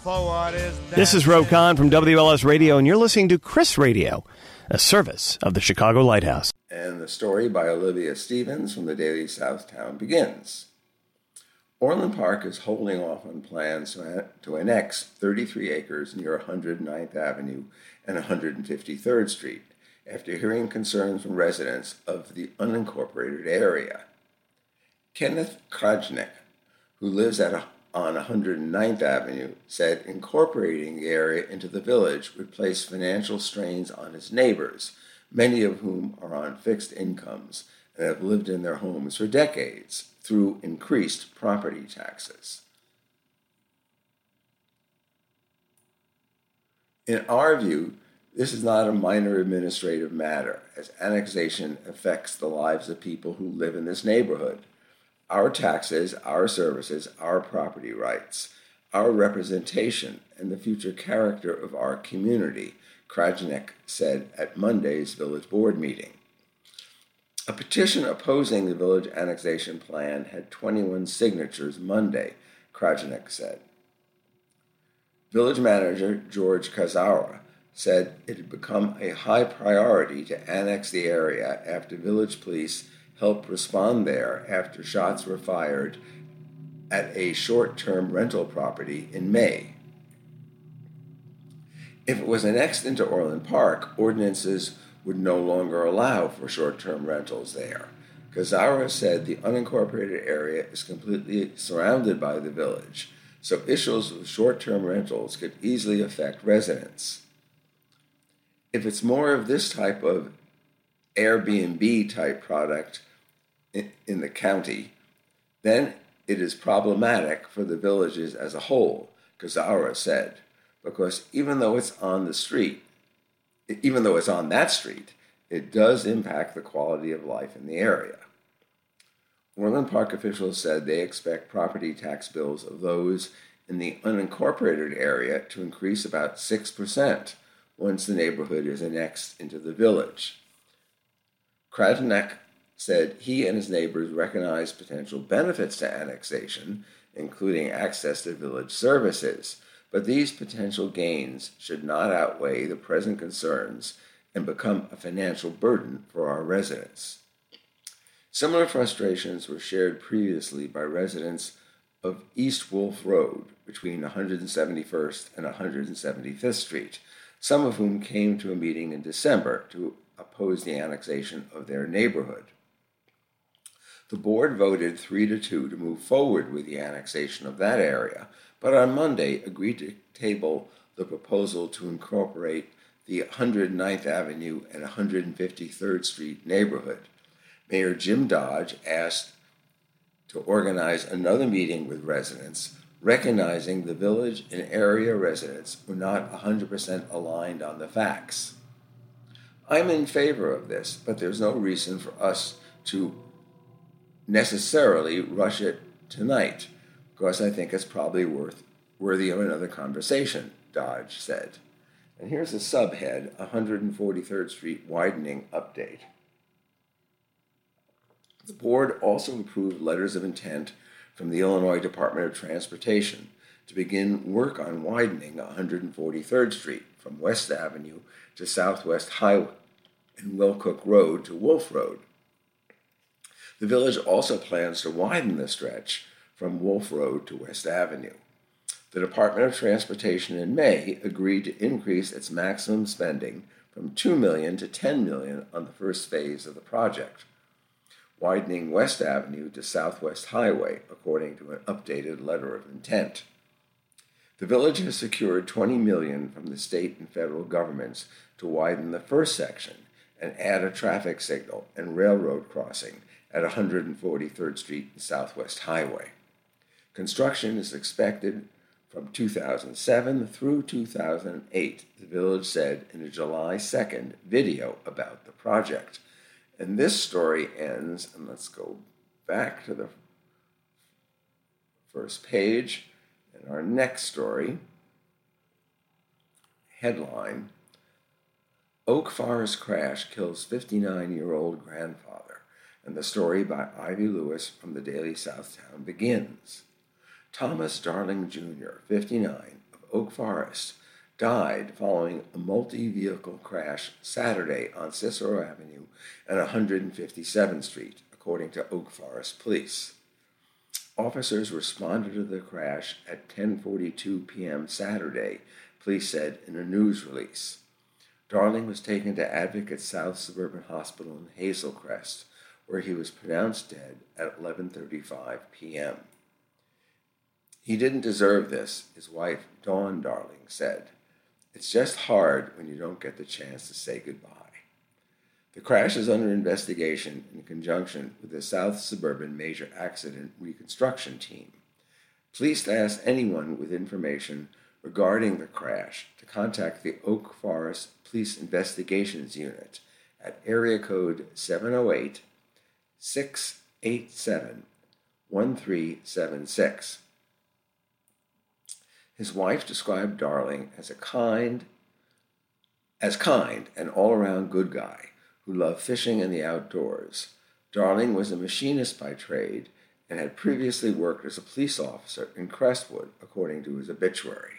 This is Ro Khan from WLS Radio, and you're listening to Chris Radio, a service of the Chicago Lighthouse. And the story by Olivia Stevens from the Daily Southtown begins. Orland Park is holding off on plans to annex 33 acres near 109th Avenue and 153rd Street after hearing concerns from residents of the unincorporated area. Kenneth Krajnik, who lives on 109th Avenue, said incorporating the area into the village would place financial strains on his neighbors, many of whom are on fixed incomes and have lived in their homes for decades through increased property taxes. In our view, this is not a minor administrative matter, as annexation affects the lives of people who live in this neighborhood. Our taxes, our services, our property rights, our representation, and the future character of our community, Krajnik said at Monday's village board meeting. A petition opposing the village annexation plan had 21 signatures Monday, Krajnik said. Village manager George Kazawa said it had become a high priority to annex the area after village police helped respond there after shots were fired at a short-term rental property in May. If it was annexed into Orland Park, ordinances would no longer allow for short-term rentals there. Kazawa said the unincorporated area is completely surrounded by the village, so issues with short-term rentals could easily affect residents. If it's more of this type of Airbnb-type product in the county, then it is problematic for the villages as a whole, Kazawa said, because even though it's on that street, it does impact the quality of life in the area. Orland Park officials said they expect property tax bills of those in the unincorporated area to increase about 6% once the neighborhood is annexed into the village. Krajnik said he and his neighbors recognize potential benefits to annexation, including access to village services, but these potential gains should not outweigh the present concerns and become a financial burden for our residents. Similar frustrations were shared previously by residents of East Wolf Road between 171st and 175th Street, some of whom came to a meeting in December to oppose the annexation of their neighborhood. The board voted 3-2 to move forward with the annexation of that area, but on Monday agreed to table the proposal to incorporate the 109th Avenue and 153rd Street neighborhood. Mayor Jim Dodge asked to organize another meeting with residents, recognizing the village and area residents were not 100% aligned on the facts. I'm in favor of this, but there's no reason for us to necessarily rush it tonight, because I think it's probably worthy of another conversation, Dodge said. And here's a subhead, 143rd Street widening update. The board also approved letters of intent from the Illinois Department of Transportation to begin work on widening 143rd Street from West Avenue to Southwest Highway and Willcook Road to Wolf Road. The village also plans to widen the stretch from Wolf Road to West Avenue. The Department of Transportation in May agreed to increase its maximum spending from $2 million to $10 million on the first phase of the project, widening West Avenue to Southwest Highway, according to an updated letter of intent. The village has secured $20 million from the state and federal governments to widen the first section and add a traffic signal and railroad crossing at 143rd Street and Southwest Highway. Construction is expected from 2007 through 2008, the village said in a July 2nd video about the project. And this story ends, and let's go back to the first page, and our next story, headline, Oak Forest Crash Kills 59-year-old Grandfather, and the story by Ivy Lewis from the Daily Southtown begins. Thomas Darling Jr., 59, of Oak Forest, died following a multi-vehicle crash Saturday on Cicero Avenue and 157th Street, according to Oak Forest Police. Officers responded to the crash at 10:42 p.m. Saturday, police said in a news release. Darling was taken to Advocate South Suburban Hospital in Hazel Crest, where he was pronounced dead at 11:35 p.m. He didn't deserve this, his wife, Dawn Darling, said. It's just hard when you don't get the chance to say goodbye. The crash is under investigation in conjunction with the South Suburban Major Accident Reconstruction Team. Police asked anyone with information regarding the crash to contact the Oak Forest Police Investigations Unit at area code 708-687-1376. His wife described Darling as kind and all-around good guy who loved fishing and the outdoors. Darling was a machinist by trade and had previously worked as a police officer in Crestwood, according to his obituary.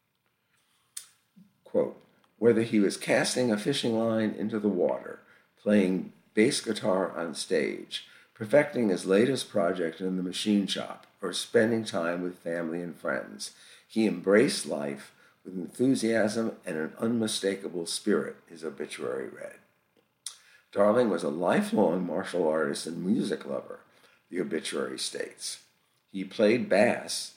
Quote, whether he was casting a fishing line into the water, playing bass guitar on stage, perfecting his latest project in the machine shop, or spending time with family and friends, he embraced life with enthusiasm and an unmistakable spirit, his obituary read. Darling was a lifelong martial artist and music lover, the obituary states. He played bass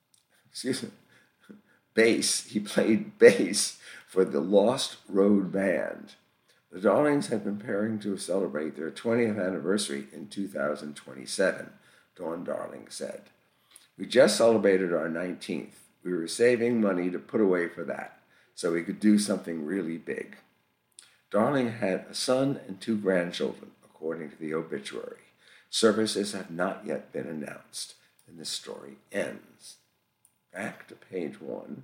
for the Lost Road Band. The Darlings had been preparing to celebrate their 20th anniversary in 2027, Dawn Darling said. We just celebrated our 19th. We were saving money to put away for that, so we could do something really big. Darling had a son and 2 grandchildren, according to the obituary. Services have not yet been announced, and this story ends. Back to page 1.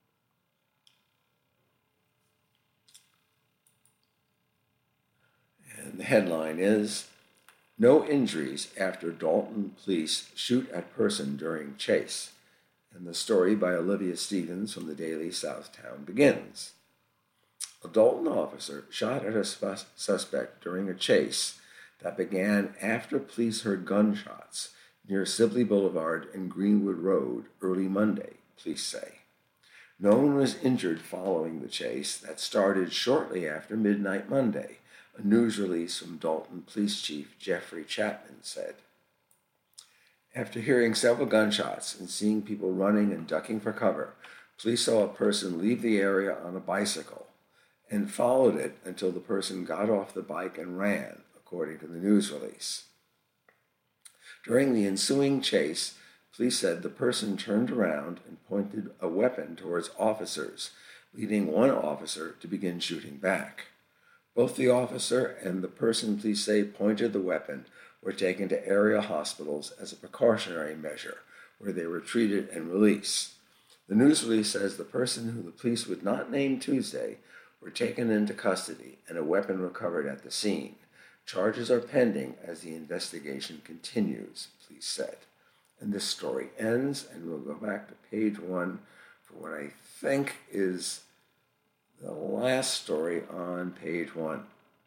And the headline is, No Injuries After Dalton Police Shoot at Person During Chase. And the story by Olivia Stevens from the Daily Southtown begins. A Dalton officer shot at a suspect during a chase that began after police heard gunshots near Sibley Boulevard and Greenwood Road early Monday, police say. No one was injured following the chase that started shortly after midnight Monday, a news release from Dalton Police Chief Jeffrey Chapman said. After hearing several gunshots and seeing people running and ducking for cover, police saw a person leave the area on a bicycle and followed it until the person got off the bike and ran, according to the news release. During the ensuing chase, police said the person turned around and pointed a weapon towards officers, leading one officer to begin shooting back. Both the officer and the person police say pointed the weapon were taken to area hospitals as a precautionary measure, where they were treated and released. The news release says the person who the police would not name Tuesday were taken into custody and a weapon recovered at the scene. Charges are pending as the investigation continues, police said. And this story ends, and we'll go back to page 1 for what I think is the last story on page 1.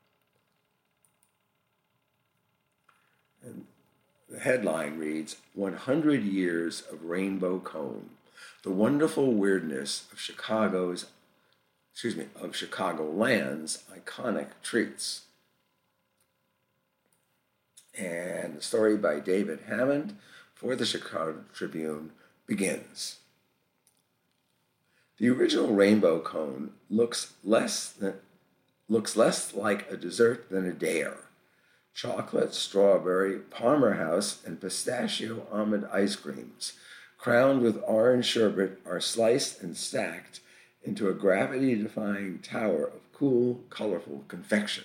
And the headline reads, 100 Years of Rainbow Cone, the Wonderful Weirdness of Chicagoland's Iconic Treats. And the story by David Hammond for the Chicago Tribune begins. The original rainbow cone looks less like a dessert than a dare. Chocolate, strawberry, Palmer House, and pistachio almond ice creams, crowned with orange sherbet, are sliced and stacked into a gravity-defying tower of cool, colorful confection.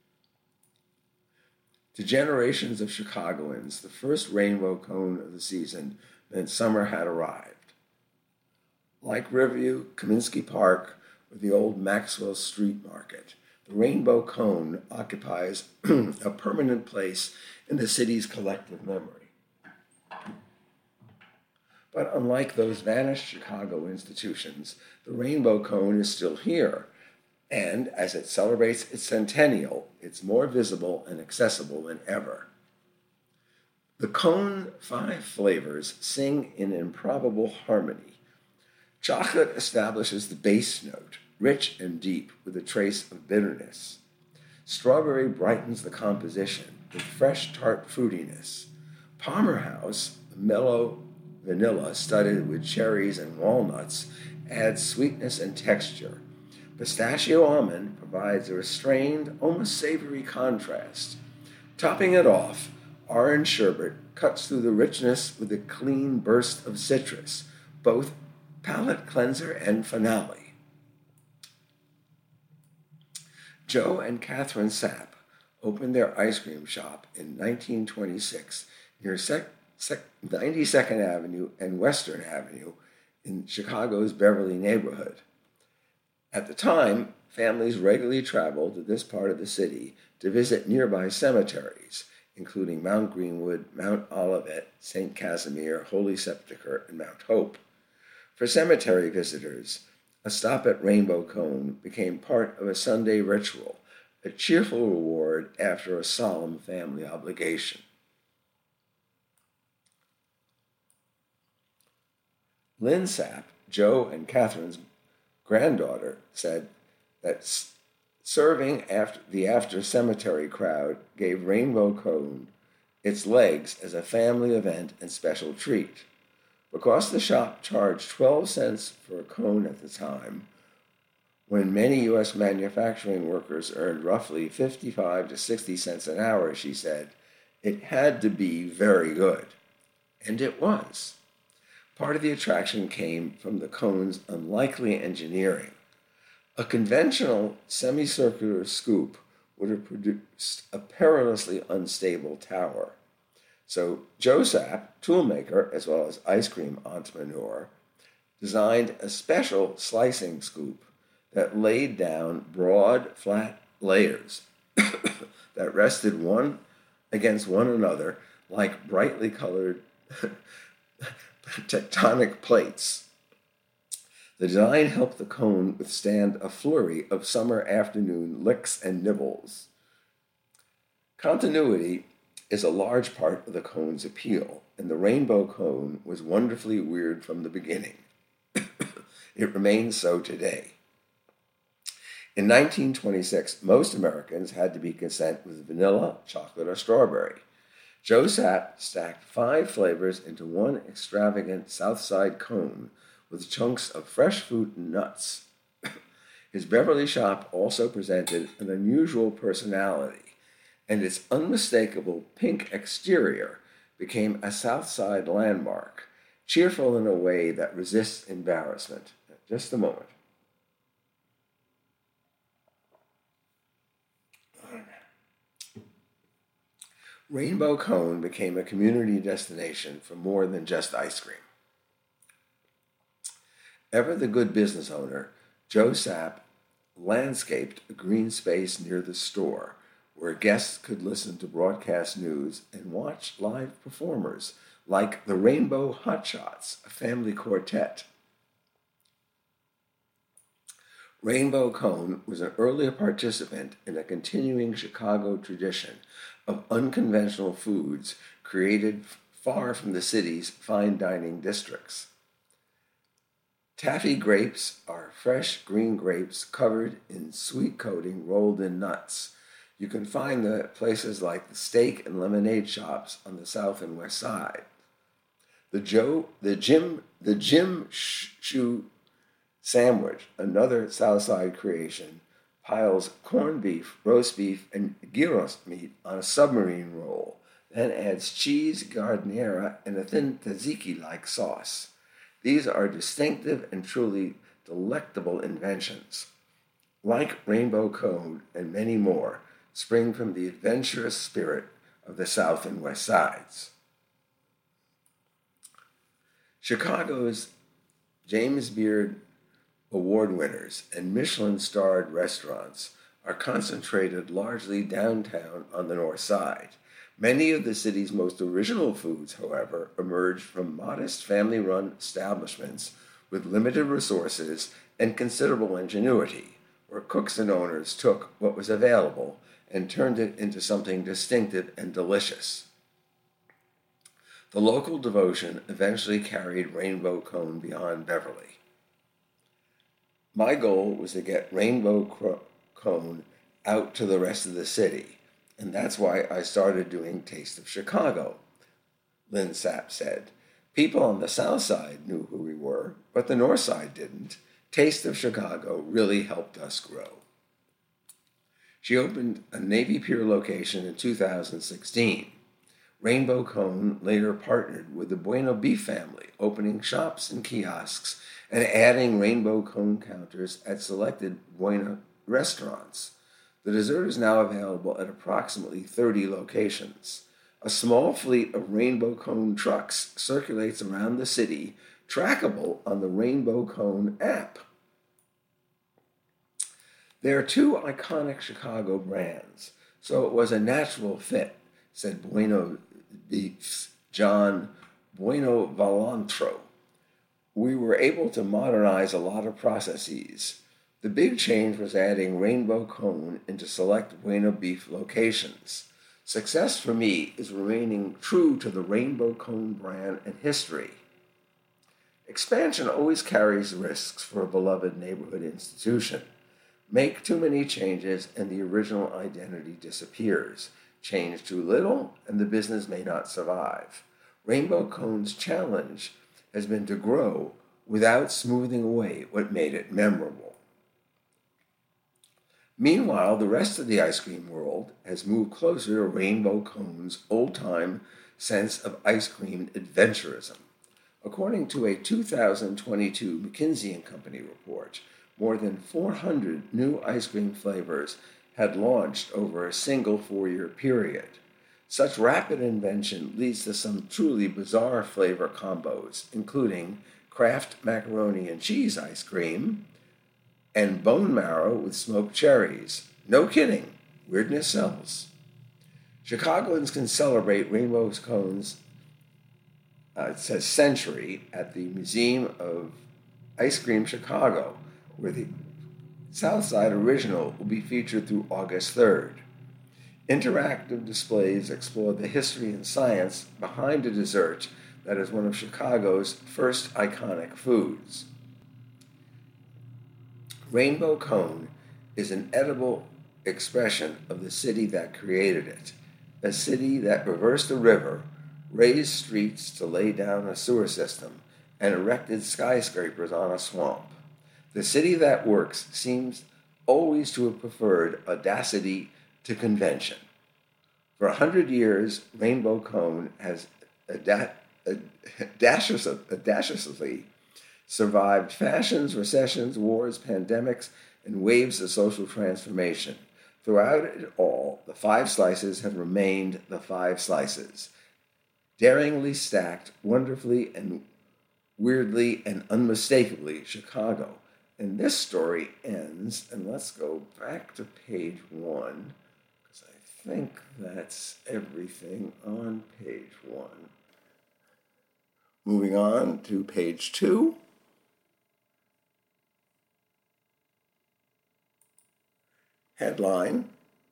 To generations of Chicagoans, the first rainbow cone of the season meant summer had arrived. Like Riverview, Kaminsky Park, or the old Maxwell Street Market, the rainbow cone occupies a permanent place in the city's collective memory. But unlike those vanished Chicago institutions, the Rainbow Cone is still here, and as it celebrates its centennial, it's more visible and accessible than ever. The cone 5 flavors sing in improbable harmony. Chocolate establishes the bass note, rich and deep with a trace of bitterness. Strawberry brightens the composition with fresh tart fruitiness. Palmer House, mellow vanilla studded with cherries and walnuts, adds sweetness and texture. Pistachio almond provides a restrained, almost savory contrast. Topping it off, orange sherbet cuts through the richness with a clean burst of citrus, both palate cleanser and finale. Joe and Catherine Sapp opened their ice cream shop in 1926 near 92nd Avenue and Western Avenue in Chicago's Beverly neighborhood. At the time, families regularly traveled to this part of the city to visit nearby cemeteries, including Mount Greenwood, Mount Olivet, St. Casimir, Holy Sepulchre, and Mount Hope. For cemetery visitors, a stop at Rainbow Cone became part of a Sunday ritual, a cheerful reward after a solemn family obligation. Lynn Sapp, Joe and Catherine's granddaughter, said that serving after cemetery crowd gave Rainbow Cone its legs as a family event and special treat. Because the shop charged 12 cents for a cone at the time, when many U.S. manufacturing workers earned roughly 55 to 60 cents an hour, she said, it had to be very good. And it was. Part of the attraction came from the cone's unlikely engineering. A conventional semicircular scoop would have produced a perilously unstable tower. So Joe Sapp, toolmaker as well as ice cream entrepreneur, designed a special slicing scoop that laid down broad, flat layers that rested one against one another like brightly colored tectonic plates. The design helped the cone withstand a flurry of summer afternoon licks and nibbles. Continuity is a large part of the cone's appeal, and the Rainbow Cone was wonderfully weird from the beginning. It remains so today. In 1926, most Americans had to be content with vanilla, chocolate, or strawberry. Joe Sapp stacked 5 flavors into one extravagant Southside cone with chunks of fresh fruit and nuts. His Beverly shop also presented an unusual personality, and its unmistakable pink exterior became a Southside landmark, cheerful in a way that resists embarrassment. Just a moment. Rainbow Cone became a community destination for more than just ice cream. Ever the good business owner, Joe Sapp landscaped a green space near the store where guests could listen to broadcast news and watch live performers like the Rainbow Hotshots, a family quartet. Rainbow Cone was an early participant in a continuing Chicago tradition of unconventional foods created far from the city's fine dining districts. Taffy grapes are fresh green grapes covered in sweet coating rolled in nuts. You can find them at places like the steak and lemonade shops on the south and west side. The Jim Shoe sandwich, another Southside creation, piles corned beef, roast beef, and gyros meat on a submarine roll, then adds cheese, giardiniera, and a thin tzatziki-like sauce. These are distinctive and truly delectable inventions. Like Rainbow Cone and many more, spring from the adventurous spirit of the South and West Sides. Chicago's James Beard Award winners and Michelin-starred restaurants are concentrated largely downtown on the north side, Many of the city's most original foods, however, emerged from modest family-run establishments with limited resources and considerable ingenuity, where cooks and owners took what was available and turned it into something distinctive and delicious. The local devotion eventually carried Rainbow Cone beyond Beverly. My goal was to get Rainbow Cone out to the rest of the city, and that's why I started doing Taste of Chicago, Lynn Sapp said. People on the South Side knew who we were, but the North Side didn't. Taste of Chicago really helped us grow. She opened a Navy Pier location in 2016. Rainbow Cone later partnered with the Bueno Beef family, opening shops and kiosks and adding Rainbow Cone counters at selected Bueno restaurants. The dessert is now available at approximately 30 locations. A small fleet of Rainbow Cone trucks circulates around the city, trackable on the Rainbow Cone app. There are two iconic Chicago brands, so it was a natural fit, said Bueno Beef's John Buenaventura. We were able to modernize a lot of processes. The big change was adding Rainbow Cone into select Bueno Beef locations. Success for me is remaining true to the Rainbow Cone brand and history. Expansion always carries risks for a beloved neighborhood institution. Make too many changes and the original identity disappears. Change too little and the business may not survive. Rainbow Cone's challenge has been to grow without smoothing away what made it memorable. Meanwhile, the rest of the ice cream world has moved closer to Rainbow Cone's old-time sense of ice cream adventurism. According to a 2022 McKinsey & Company report, more than 400 new ice cream flavors had launched over a single 4-year period. Such rapid invention leads to some truly bizarre flavor combos, including Kraft macaroni and cheese ice cream and bone marrow with smoked cherries. No kidding, weirdness sells. Chicagoans can celebrate Rainbow Cone's century at the Museum of Ice Cream Chicago, where the Southside Original will be featured through August 3rd. Interactive displays explore the history and science behind a dessert that is one of Chicago's first iconic foods. Rainbow Cone is an edible expression of the city that created it, a city that reversed a river, raised streets to lay down a sewer system, and erected skyscrapers on a swamp. The city that works seems always to have preferred audacity to convention. For 100 years, Rainbow Cone has audaciously survived fashions, recessions, wars, pandemics, and waves of social transformation. Throughout it all, the 5 slices have remained the 5 slices, daringly stacked, wonderfully and weirdly and unmistakably Chicago. And this story ends, and let's go back to page 1, because I think that's everything on page 1. Moving on to page 2. Headline: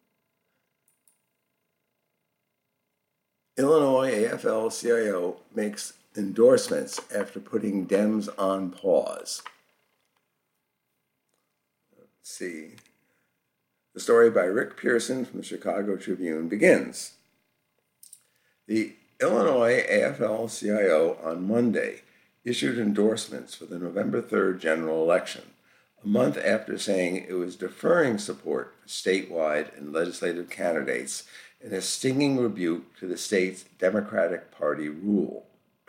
Illinois AFL-CIO makes endorsements after putting Dems on pause. Let's see. The story by Rick Pearson from the Chicago Tribune begins. The Illinois AFL-CIO on Monday issued endorsements for the November 3rd general election, a month after saying it was deferring support for statewide and legislative candidates in a stinging rebuke to the state's Democratic Party rule.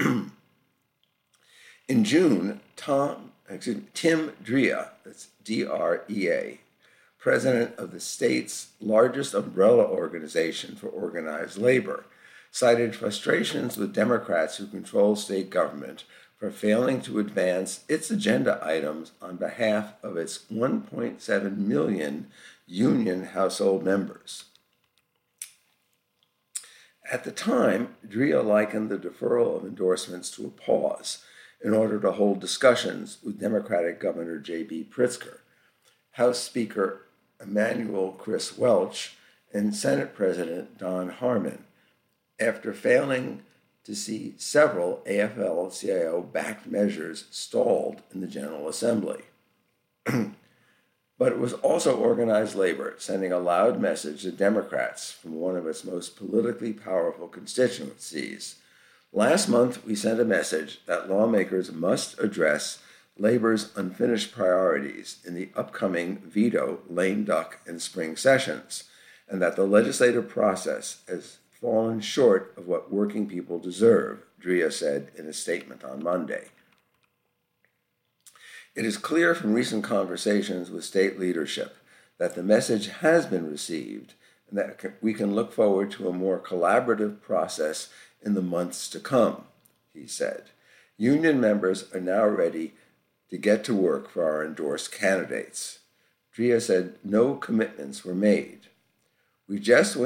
In June, Tim Drea, that's D-R-E-A, president of the state's largest umbrella organization for organized labor, cited frustrations with Democrats who control state government for failing to advance its agenda items on behalf of its 1.7 million union household members. At the time, Drea likened the deferral of endorsements to a pause in order to hold discussions with Democratic Governor J.B. Pritzker, House Speaker Emanuel Chris Welch, and Senate President Don Harmon, after failing to see several AFL-CIO-backed measures stalled in the General Assembly. But it was also organized labor, sending a loud message to Democrats from one of its most politically powerful constituencies. Last month, we sent a message that lawmakers must address labor's unfinished priorities in the upcoming veto, lame duck, and spring sessions, and that the legislative process has fallen short of what working people deserve, Drea said in a statement on Monday. It is clear from recent conversations with state leadership that the message has been received and that we can look forward to a more collaborative process in the months to come, he said. Union members are now ready to get to work for our endorsed candidates. Drea said no commitments were made. We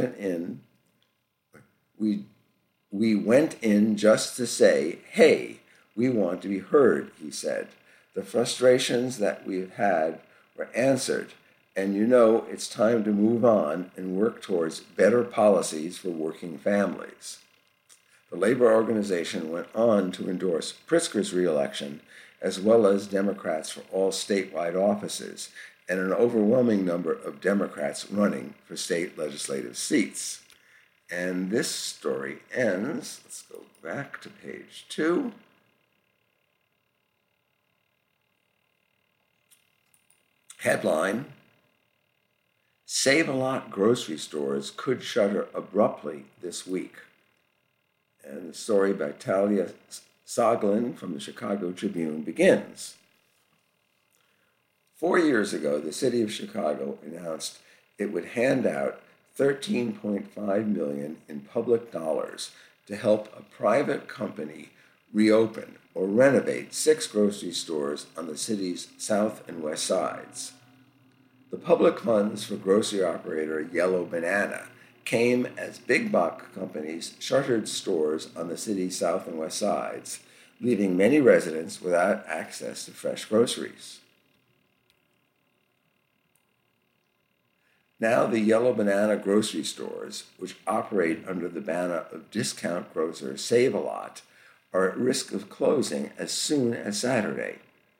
went in just to say, hey, we want to be heard, he said. The frustrations that we've had were answered, and it's time to move on and work towards better policies for working families. The labor organization went on to endorse Pritzker's reelection, as well as Democrats for all statewide offices, and an overwhelming number of Democrats running for state legislative seats. And this story ends, let's go back to page 2. Headline, Save-A-Lot grocery stores could shutter abruptly this week. And the story by Talia Soglin from the Chicago Tribune begins. 4 years ago, the city of Chicago announced it would hand out $13.5 million in public dollars to help a private company reopen or renovate 6 grocery stores on the city's south and west sides. The public funds for grocery operator Yellow Banana came as big box companies shuttered stores on the city's south and west sides, leaving many residents without access to fresh groceries. Now the Yellow Banana grocery stores, which operate under the banner of discount grocer Save-A-Lot, are at risk of closing as soon as Saturday.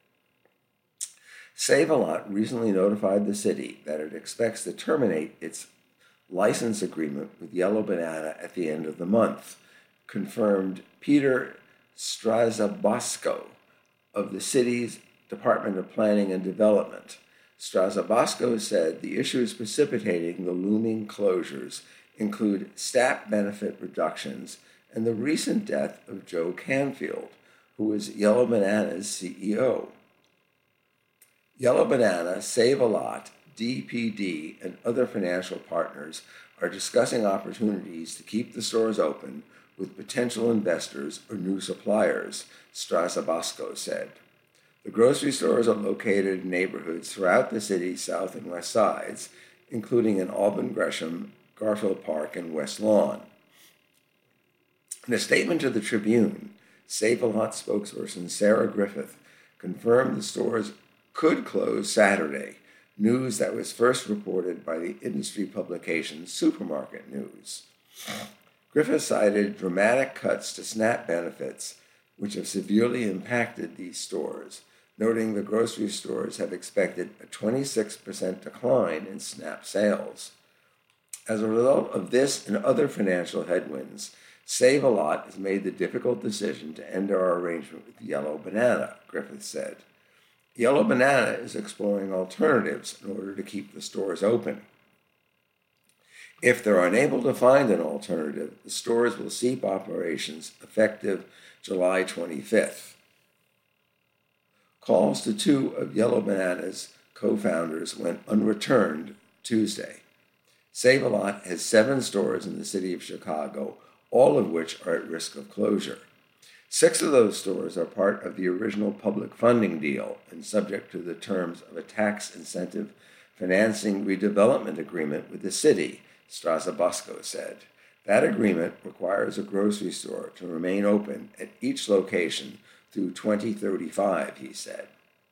Save-A-Lot recently notified the city that it expects to terminate its license agreement with Yellow Banana at the end of the month, confirmed Peter Strazabasco of the city's Department of Planning and Development. Strazabasco said the issues precipitating the looming closures include staff benefit reductions and the recent death of Joe Canfield, who was Yellow Banana's CEO. Yellow Banana, Save-A-Lot, DPD, and other financial partners are discussing opportunities to keep the stores open with potential investors or new suppliers, Strazabasco said. The grocery stores are located in neighborhoods throughout the city's south and west sides, including in Auburn Gresham, Garfield Park, and West Lawn. In a statement to the Tribune, Save-A-Lot spokesperson Sarah Griffith confirmed the stores could close Saturday, news that was first reported by the industry publication Supermarket News. Griffith cited dramatic cuts to SNAP benefits, which have severely impacted these stores, noting the grocery stores have expected a 26% decline in SNAP sales. As a result of this and other financial headwinds, Save-A-Lot has made the difficult decision to end our arrangement with Yellow Banana, Griffith said. Yellow Banana is exploring alternatives in order to keep the stores open. If they're unable to find an alternative, the stores will cease operations effective July 25th. Calls to 2 of Yellow Banana's co-founders went unreturned Tuesday. Save-A-Lot has 7 stores in the city of Chicago, all of which are at risk of closure. 6 of those stores are part of the original public funding deal and subject to the terms of a tax incentive financing redevelopment agreement with the city, Strazabasco said. That agreement requires a grocery store to remain open at each location through 2035, he said.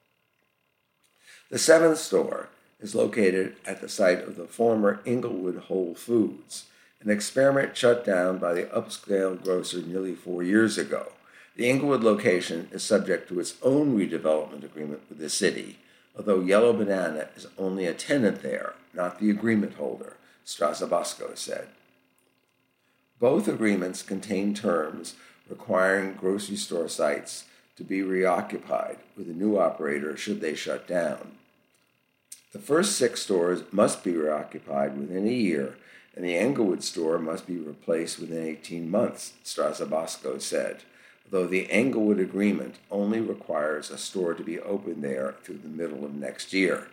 The seventh store is located at the site of the former Inglewood Whole Foods, an experiment shut down by the upscale grocer nearly 4 years ago. The Inglewood location is subject to its own redevelopment agreement with the city, although Yellow Banana is only a tenant there, not the agreement holder, Strasabasco said. Both agreements contain terms requiring grocery store sites to be reoccupied with a new operator should they shut down. The first 6 stores must be reoccupied within a year, and the Englewood store must be replaced within 18 months, Strasabasco said, though the Englewood agreement only requires a store to be open there through the middle of next year.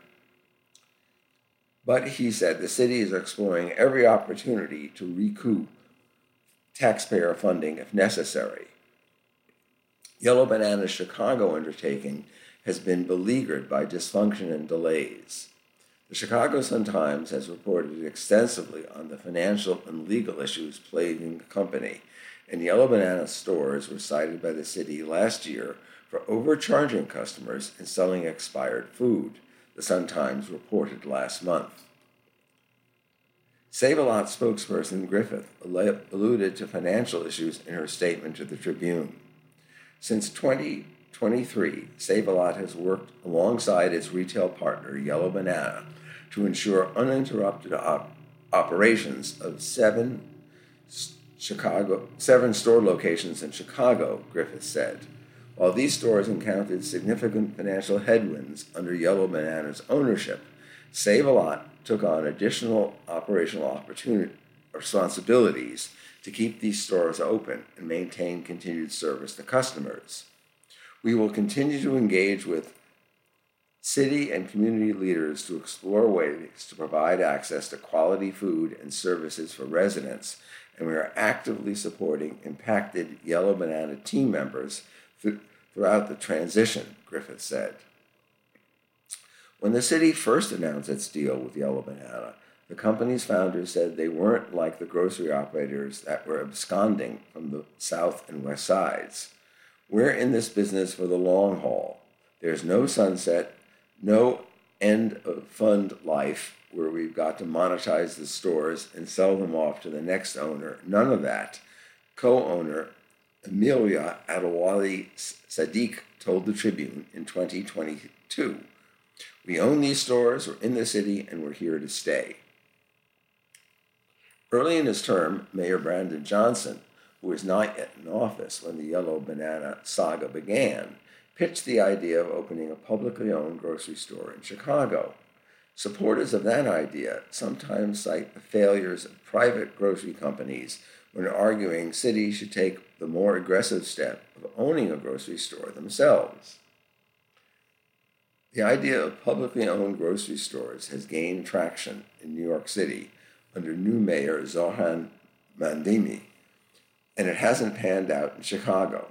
But he said the city is exploring every opportunity to recoup taxpayer funding if necessary. Yellow Banana's Chicago undertaking has been beleaguered by dysfunction and delays. The Chicago Sun-Times has reported extensively on the financial and legal issues plaguing the company, and Yellow Banana stores were cited by the city last year for overcharging customers and selling expired food, the Sun-Times reported last month. Save-A-Lot spokesperson Griffith alluded to financial issues in her statement to the Tribune. Since 2023, Save-A-Lot has worked alongside its retail partner, Yellow Banana, to ensure uninterrupted operations of 7 store locations in Chicago, Griffith said. While these stores encountered significant financial headwinds under Yellow Banana's ownership, Save-A-Lot took on additional operational responsibilities to keep these stores open and maintain continued service to customers. We will continue to engage with city and community leaders to explore ways to provide access to quality food and services for residents, and we are actively supporting impacted Yellow Banana team members throughout the transition, Griffith said. When the city first announced its deal with Yellow Banana, the company's founders said they weren't like the grocery operators that were absconding from the south and west sides. We're in this business for the long haul. There's no sunset, no end of fund life where we've got to monetize the stores and sell them off to the next owner. None of that. Co-owner Amelia Adewale Sadiq told the Tribune in 2022. We own these stores, we're in the city, and we're here to stay. Early in his term, Mayor Brandon Johnson, who was not yet in office when the Yellow Banana saga began, pitched the idea of opening a publicly owned grocery store in Chicago. Supporters of that idea sometimes cite the failures of private grocery companies when arguing cities should take the more aggressive step of owning a grocery store themselves. The idea of publicly owned grocery stores has gained traction in New York City under new mayor Zohran Mamdani, and it hasn't panned out in Chicago.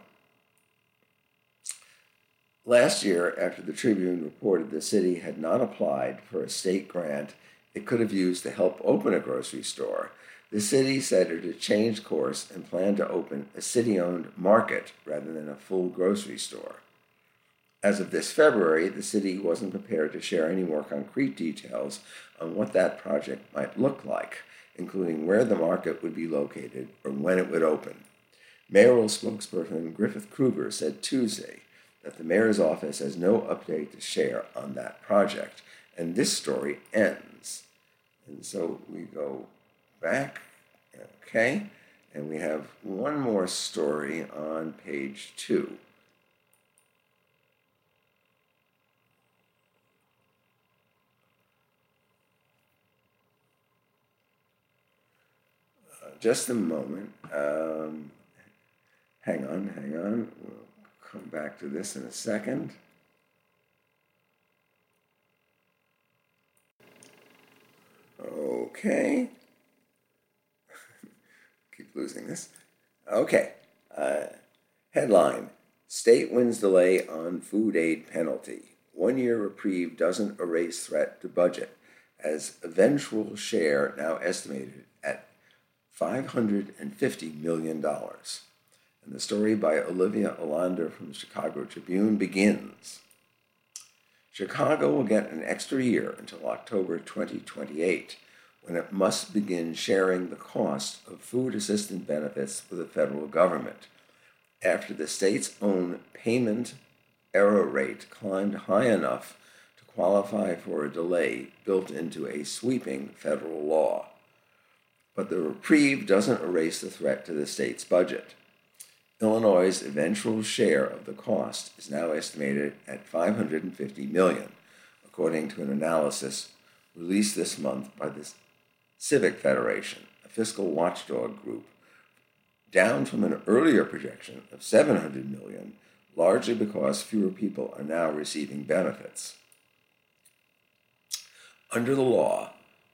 Last year, after the Tribune reported the city had not applied for a state grant it could have used to help open a grocery store, the city said it had changed course and planned to open a city-owned market rather than a full grocery store. As of this February, the city wasn't prepared to share any more concrete details on what that project might look like, including where the market would be located or when it would open. Mayoral spokesperson Griffith Kruger said Tuesday that the mayor's office has no update to share on that project, and this story ends. And so we go back, okay, and we have one more story on page 2. Just a moment. Hang on. We'll come back to this in a second. Okay. Keep losing this. Okay. Headline: State wins delay on food aid penalty. 1 year reprieve doesn't erase threat to budget, as eventual share now estimated at $550 million. And the story by Olivia Olander from the Chicago Tribune begins. Chicago will get an extra year until October 2028, when it must begin sharing the cost of food assistance benefits with the federal government, after the state's own payment error rate climbed high enough to qualify for a delay built into a sweeping federal law. But the reprieve doesn't erase the threat to the state's budget. Illinois' eventual share of the cost is now estimated at $550 million, according to an analysis released this month by the Civic Federation, a fiscal watchdog group, down from an earlier projection of $700 million, largely because fewer people are now receiving benefits. Under the law,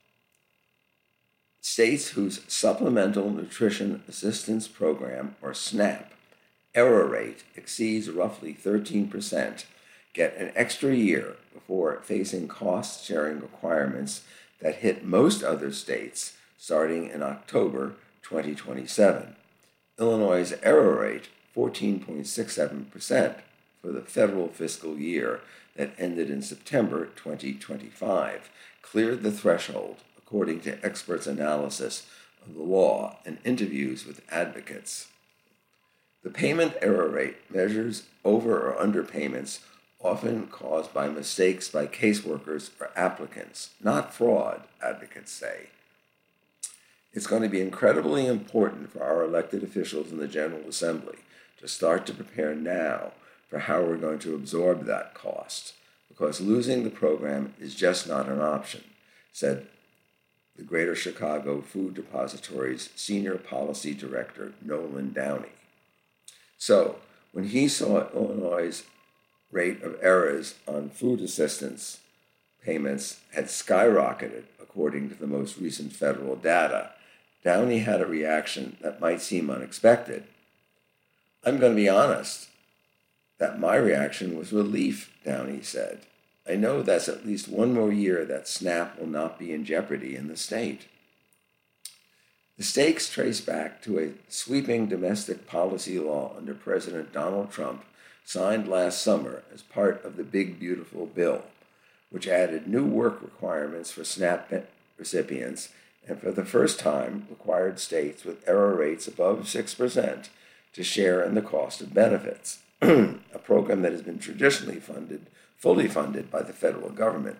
states whose Supplemental Nutrition Assistance Program, or SNAP, error rate exceeds roughly 13% get an extra year before facing cost-sharing requirements that hit most other states starting in October 2027. Illinois' error rate, 14.67% for the federal fiscal year that ended in September 2025, cleared the threshold, according to experts' analysis of the law and interviews with advocates. The payment error rate measures over or underpayments often caused by mistakes by caseworkers or applicants, not fraud, advocates say. It's going to be incredibly important for our elected officials in the General Assembly to start to prepare now for how we're going to absorb that cost, because losing the program is just not an option, said the Greater Chicago Food Depository's Senior Policy Director, Nolan Downey. So, when he saw Illinois' rate of errors on food assistance payments had skyrocketed, according to the most recent federal data, Downey had a reaction that might seem unexpected. I'm going to be honest, that my reaction was relief, Downey said. I know that's at least one more year that SNAP will not be in jeopardy in the state. The stakes trace back to a sweeping domestic policy law under President Donald Trump signed last summer as part of the Big Beautiful Bill, which added new work requirements for SNAP recipients and for the first time required states with error rates above 6% to share in the cost of benefits, a program that has been traditionally fully funded by the federal government.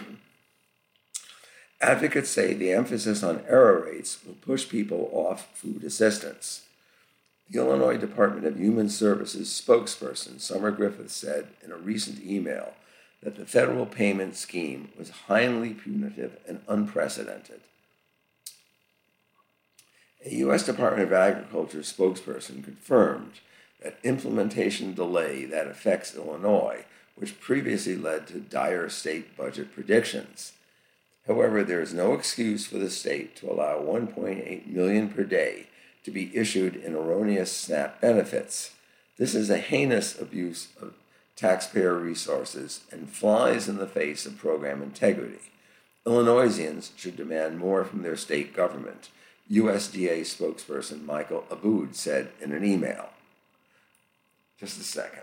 Advocates say the emphasis on error rates will push people off food assistance. The Illinois Department of Human Services spokesperson Summer Griffith said in a recent email that the federal payment scheme was highly punitive and unprecedented. A U.S. Department of Agriculture spokesperson confirmed that implementation delay that affects Illinois, which previously led to dire state budget predictions. However, there is no excuse for the state to allow $1.8 million per day to be issued in erroneous SNAP benefits. This is a heinous abuse of taxpayer resources and flies in the face of program integrity. Illinoisians should demand more from their state government, USDA spokesperson Michael Aboud said in an email. Just a second.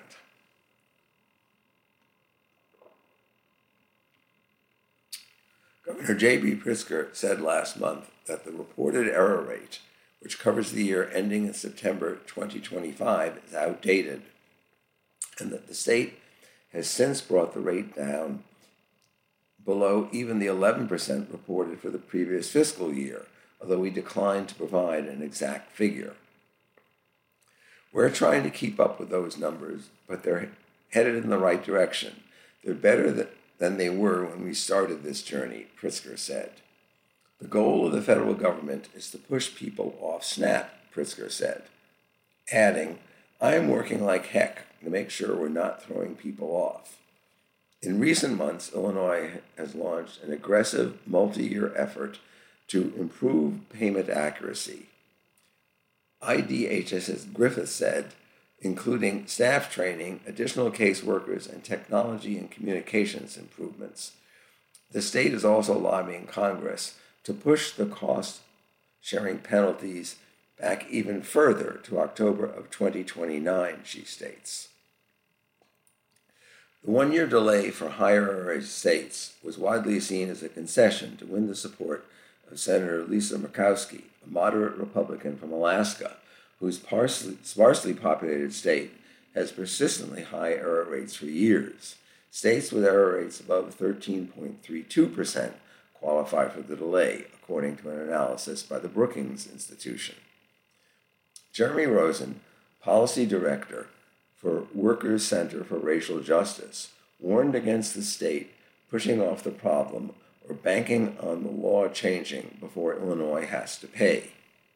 Governor J.B. Pritzker said last month that the reported error rate, which covers the year ending in September 2025, is outdated, and that the state has since brought the rate down below even the 11% reported for the previous fiscal year, although we declined to provide an exact figure. We're trying to keep up with those numbers, but they're headed in the right direction. They're better than they were when we started this journey, Pritzker said. The goal of the federal government is to push people off SNAP, Pritzker said, adding, I am working like heck to make sure we're not throwing people off. In recent months, Illinois has launched an aggressive multi-year effort to improve payment accuracy. IDHS's Griffith said, including staff training, additional caseworkers, and technology and communications improvements. The state is also lobbying Congress to push the cost sharing penalties back even further to October of 2029, she states. The one-year delay for higher error rate states was widely seen as a concession to win the support of Senator Lisa Murkowski, a moderate Republican from Alaska, whose sparsely populated state has persistently high error rates for years. States with error rates above 13.32% qualify for the delay, according to an analysis by the Brookings Institution. Jeremy Rosen, policy director for Workers' Center for Racial Justice, warned against the state pushing off the problem or banking on the law changing before Illinois has to pay.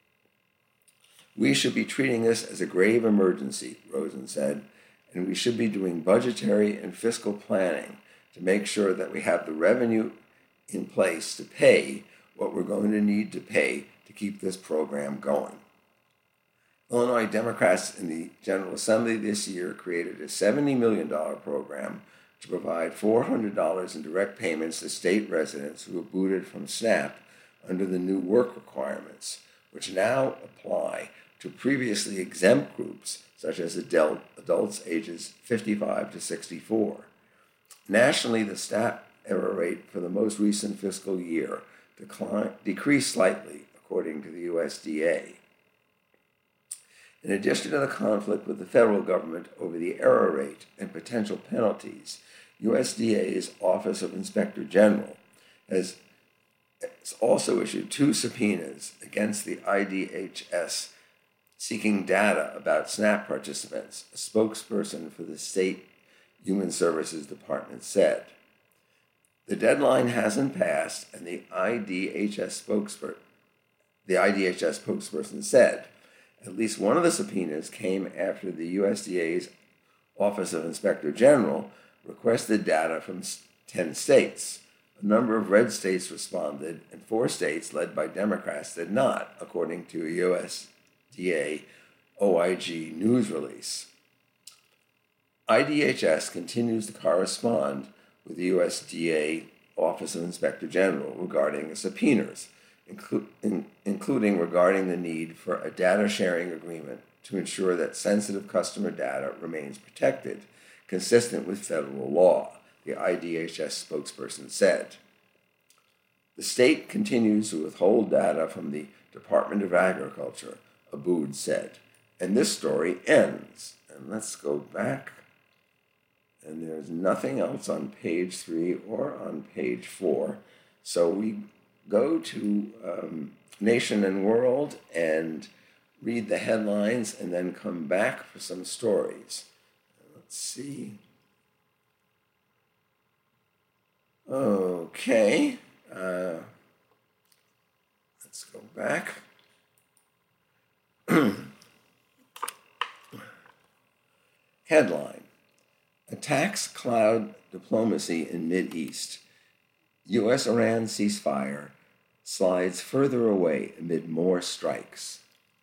We should be treating this as a grave emergency, Rosen said, and we should be doing budgetary and fiscal planning to make sure that we have the revenue in place to pay what we're going to need to pay to keep this program going. Illinois Democrats in the General Assembly this year created a $70 million program to provide $400 in direct payments to state residents who were booted from SNAP under the new work requirements, which now apply to previously exempt groups such as adults ages 55 to 64. Nationally, the SNAP error rate for the most recent fiscal year decreased slightly, according to the USDA. In addition to the conflict with the federal government over the error rate and potential penalties, USDA's Office of Inspector General has also issued 2 subpoenas against the IDHS seeking data about SNAP participants, a spokesperson for the state Human Services Department said. The deadline hasn't passed, and the IDHS spokesperson said at least one of the subpoenas came after the USDA's Office of Inspector General requested data from 10 states. A number of red states responded, and 4 states, led by Democrats, did not, according to a USDA OIG news release. IDHS continues to correspond with the USDA Office of Inspector General regarding the subpoenas, including regarding the need for a data sharing agreement to ensure that sensitive customer data remains protected, consistent with federal law, the IDHS spokesperson said. The state continues to withhold data from the Department of Agriculture, Abood said. And this story ends. And let's go back. And there's nothing else on page 3 or on page 4. So we go to Nation and World and read the headlines and then come back for some stories. Let's see. Okay. Let's go back. Headline: Attacks cloud diplomacy in Mideast. U.S.-Iran ceasefire slides further away amid more strikes.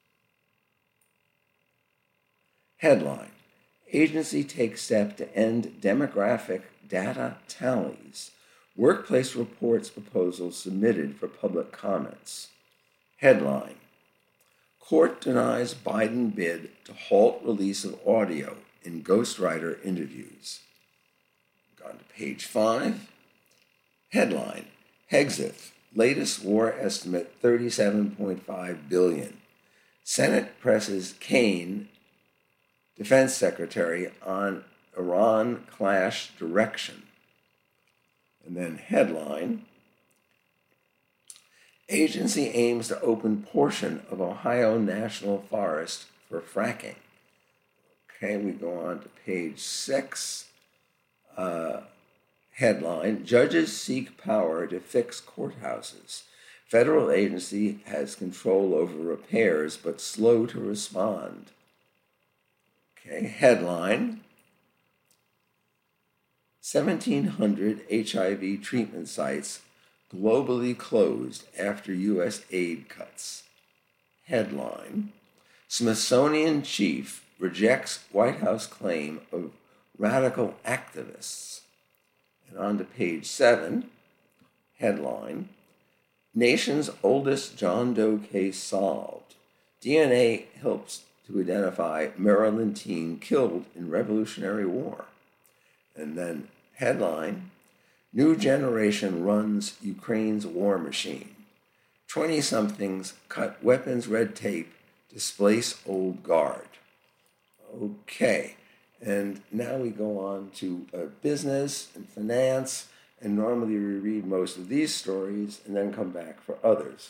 Headline: Agency takes step to end demographic data tallies. Workplace reports proposal submitted for public comments. Headline: Court denies Biden bid to halt release of audio in ghostwriter interviews. Gone to page 5. Headline: Hegseth, latest war estimate $37.5 billion. Senate presses Kaine, Defense Secretary, on Iran clash direction. And then headline: Agency aims to open portion of Ohio National Forest for fracking. Okay, we go on to page 6. Headline: Judges seek power to fix courthouses. Federal agency has control over repairs but slow to respond. Okay, headline: 1,700 HIV treatment sites globally closed after U.S. aid cuts. Headline: Smithsonian chief rejects White House claim of radical activists. And on to page 7, headline: Nation's oldest John Doe case solved. DNA helps to identify Maryland teen killed in Revolutionary War. And then headline, New generation runs Ukraine's war machine. 20-somethings cut weapons red tape, displace old guard. Okay, and now we go on to business and finance, and normally we read most of these stories and then come back for others.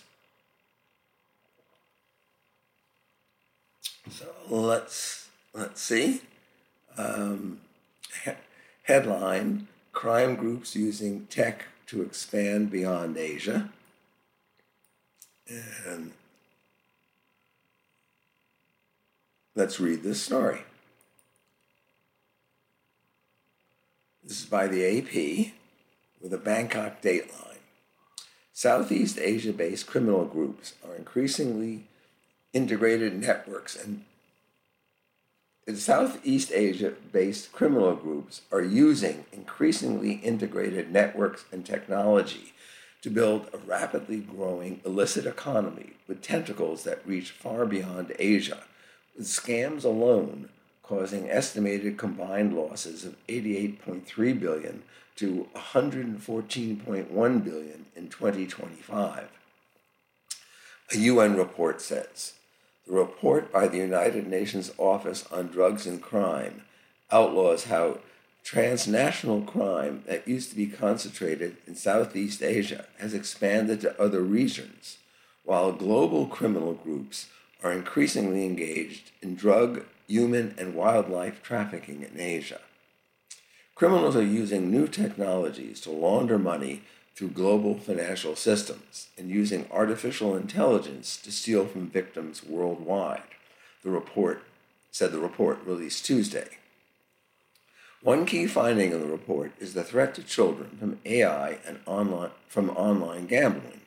So let's see. Headline, crime groups using tech to expand beyond Asia. And let's read this story. This is by the AP with a Bangkok dateline. Southeast Asia-based criminal groups are increasingly integrated networks and Southeast Asia-based criminal groups are using increasingly integrated networks and technology to build a rapidly growing illicit economy with tentacles that reach far beyond Asia, with scams alone causing estimated combined losses of $88.3 billion to $114.1 billion in 2025. A UN report says. The report by the United Nations Office on Drugs and Crime outlaws how transnational crime that used to be concentrated in Southeast Asia has expanded to other regions, while global criminal groups are increasingly engaged in drug, human, and wildlife trafficking in Asia. Criminals are using new technologies to launder money through global financial systems and using artificial intelligence to steal from victims worldwide, the report released Tuesday. One key finding in the report is the threat to children from AI and from online gambling,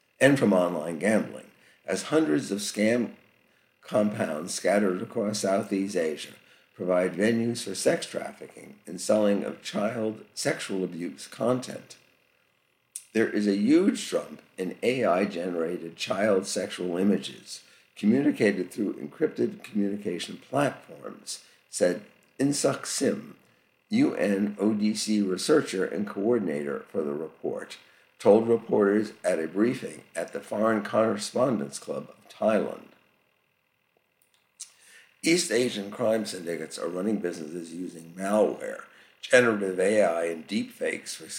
as hundreds of scam compounds scattered across Southeast Asia provide venues for sex trafficking and selling of child sexual abuse content. There is a huge jump in AI-generated child sexual images communicated through encrypted communication platforms, said Insuk Sim, UN ODC researcher and coordinator for the report, told reporters at a briefing at the Foreign Correspondents Club of Thailand. East Asian crime syndicates are running businesses using malware, generative AI, and deepfakes for